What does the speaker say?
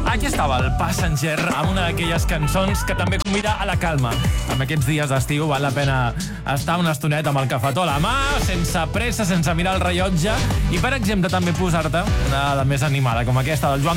Aquí estava el Passenger amb una d'aquelles cançons que també convida a la calma. En aquests dies d'estiu val la pena estar una estoneta amb el cafetó a la mà, sense pressa, sense mirar el rellotge, i per exemple també posar-te una de més animada, com aquesta del Joan